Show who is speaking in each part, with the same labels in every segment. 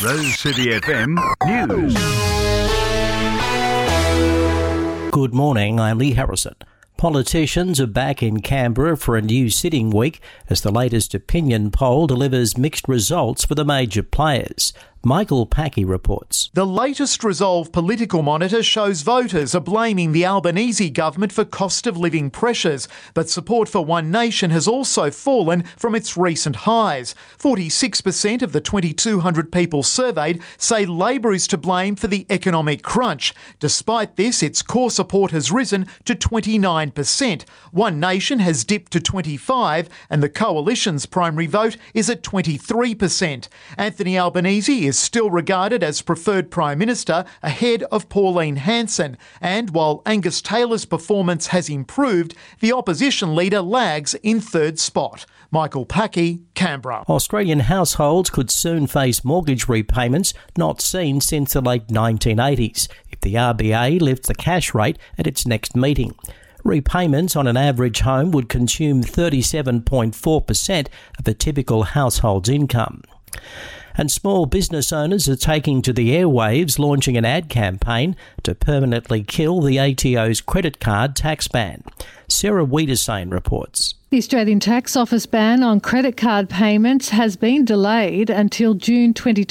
Speaker 1: Those City FM News.
Speaker 2: Good morning, I'm Lee Harrison. Politicians are back in Canberra for a new sitting week as the latest opinion poll delivers mixed results for the major players. Michael Packey reports.
Speaker 3: The latest Resolve Political Monitor shows voters are blaming the Albanese government for cost of living pressures, but support for One Nation has also fallen from its recent highs. 46% of the 2,200 people surveyed say Labor is to blame for the economic crunch. Despite this, its core support has risen to 29%. One Nation has dipped to 25%, and the Coalition's primary vote is at 23%. Anthony Albanese is still regarded as preferred Prime Minister ahead of Pauline Hanson, and while Angus Taylor's performance has improved, the opposition leader lags in third spot. Michael Packey, Canberra.
Speaker 2: Australian households could soon face mortgage repayments not seen since the late 1980s if the RBA lifts the cash rate at its next meeting. Repayments on an average home would consume 37.4% of a typical household's income. And small business owners are taking to the airwaves, launching an ad campaign to permanently kill the ATO's credit card tax ban. Sarah Wiedersane reports.
Speaker 4: The Australian Tax Office ban on credit card payments has been delayed until June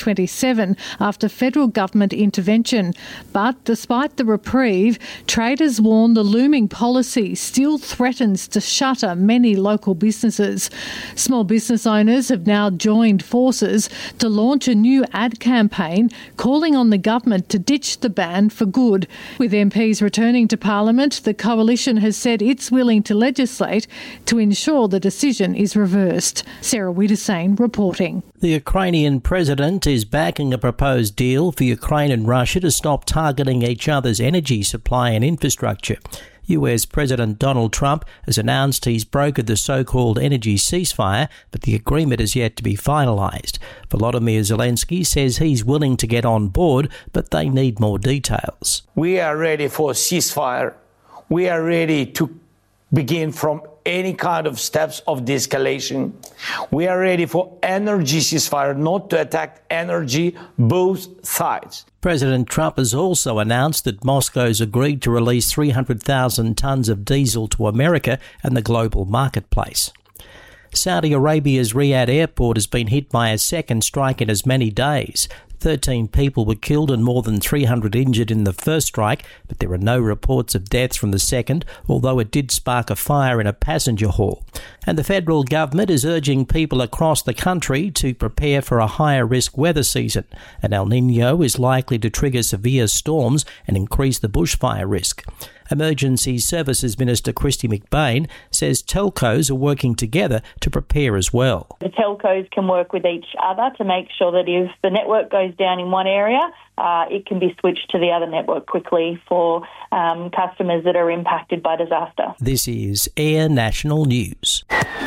Speaker 4: 2027 after federal government intervention. But despite the reprieve, traders warn the looming policy still threatens to shutter many local businesses. Small business owners have now joined forces to launch a new ad campaign calling on the government to ditch the ban for good. With MPs returning to Parliament, the Coalition has said it's willing to legislate to ensure the decision is reversed. Sarah Wiedersane reporting.
Speaker 2: The Ukrainian president is backing a proposed deal for Ukraine and Russia to stop targeting each other's energy supply and infrastructure. US President Donald Trump has announced he's brokered the so-called energy ceasefire, but the agreement is yet to be finalised. Volodymyr Zelensky says he's willing to get on board, but they need more details.
Speaker 5: We are ready for a ceasefire. We are ready to begin from any kind of steps of de-escalation. We are ready for energy ceasefire, not to attack energy, both sides.
Speaker 2: President Trump has also announced that Moscow's agreed to release 300,000 tonnes of diesel to America and the global marketplace. Saudi Arabia's Riyadh airport has been hit by a second strike in as many days. 13 people were killed and more than 300 injured in the first strike, but there are no reports of deaths from the second, although it did spark a fire in a passenger hall. And the federal government is urging people across the country to prepare for a higher risk weather season. An El Niño is likely to trigger severe storms and increase the bushfire risk. Emergency Services Minister Kristy McBain says telcos are working together to prepare as well.
Speaker 6: The telcos can work with each other to make sure that if the network goes down in one area, it can be switched to the other network quickly for customers that are impacted by disaster.
Speaker 2: This is Air National News.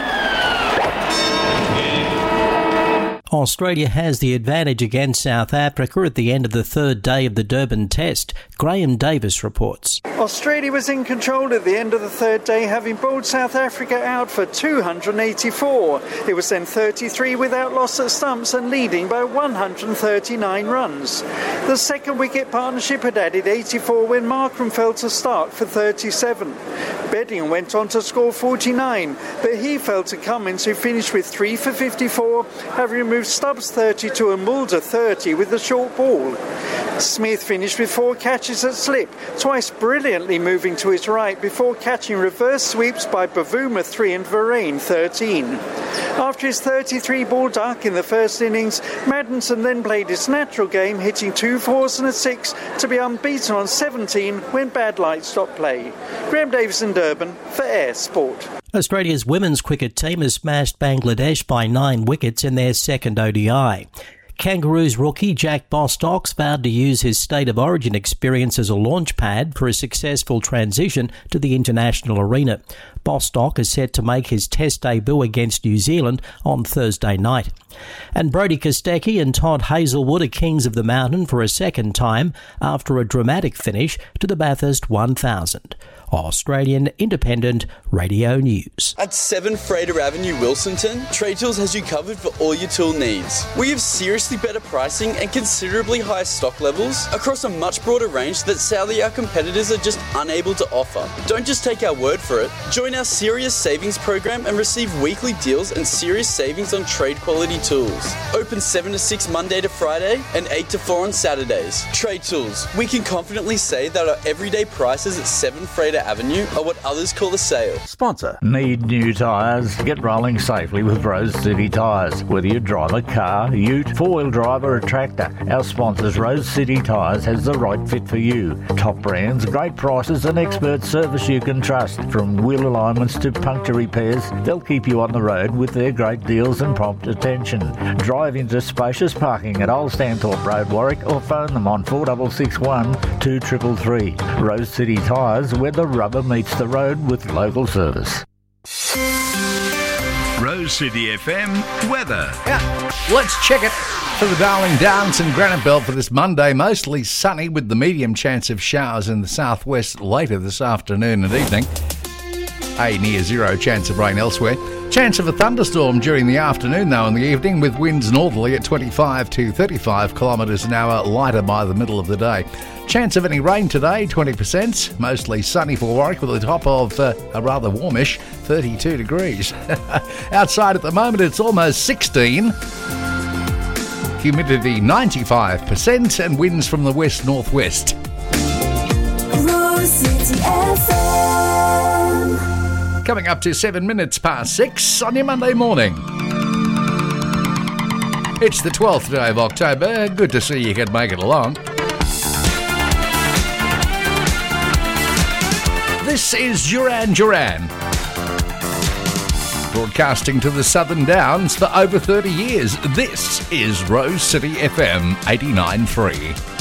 Speaker 2: Australia has the advantage against South Africa at the end of the third day of the Durban Test. Graham Davis reports.
Speaker 7: Australia was in control at the end of the third day, having bowled South Africa out for 284. It was then 33 without loss at stumps and leading by 139 runs. The second wicket partnership had added 84 when Markram fell to start for 37. Bedding went on to score 49, but he failed to Cummins, who finished with 3 for 54, having removed Stubbs 32 and Mulder 30 with the short ball. Smith finished with 4 catches at slip, twice brilliantly moving to his right before catching reverse sweeps by Bavuma 3 and Varane 13. After his 33-ball duck in the first innings, Maddinson then played his natural game, hitting 2 fours and a 6 to be unbeaten on 17 when bad light stopped play. Graham Davis in Durban for Air Sport.
Speaker 2: Australia's women's cricket team has smashed Bangladesh by 9 wickets in their second ODI. Kangaroos rookie Jack Bostock's vowed to use his state of origin experience as a launch pad for a successful transition to the international arena. Bostock is set to make his Test debut against New Zealand on Thursday night. And Brodie Kostecki and Todd Hazelwood are kings of the mountain for a second time after a dramatic finish to the Bathurst 1000. Australian Independent Radio News.
Speaker 8: At 7 Frater Avenue, Wilsonton, Trade Tools has you covered for all your tool needs. We have seriously vastly better pricing and considerably higher stock levels across a much broader range that sadly our competitors are just unable to offer. Don't just take our word for it. Join our Serious Savings program and receive weekly deals and serious savings on trade quality tools. Open 7 to 6 Monday to Friday and 8 to 4 on Saturdays. Trade Tools. We can confidently say that our everyday prices at 7 Freighter Avenue are what others call a sale.
Speaker 9: Sponsor. Need new tyres? Get rolling safely with Rose City Tyres. Whether you drive a car, ute, four-wheel drive or a tractor, our sponsors Rose City Tyres has the right fit for you. Top brands, great prices and expert service you can trust. From wheel alignments to puncture repairs, they'll keep you on the road with their great deals and prompt attention. Drive into spacious parking at Old Stanthorpe Road, Warwick, or phone them on 4661 2333. Rose City Tyres, where the rubber meets the road with local service.
Speaker 1: Rose City FM weather.
Speaker 10: Yeah, let's check it for the Darling Downs and Granite Belt for this Monday. Mostly sunny with the medium chance of showers in the southwest later this afternoon and evening. A near zero chance of rain elsewhere. Chance of a thunderstorm during the afternoon, though, in the evening, with winds northerly at 25 to 35 kilometres an hour, lighter by the middle of the day. Chance of any rain today, 20%. Mostly sunny for Warwick with a top of a rather warmish 32 degrees. Outside at the moment, it's almost 16. Humidity 95% and winds from the west-northwest.
Speaker 11: Rose City FM.
Speaker 10: Coming up to 7 minutes past 6 on your Monday morning. It's the 12th day of October. Good to see you can make it along. This is Duran Duran. Broadcasting to the Southern Downs for over 30 years. This is Rose City FM 89.3.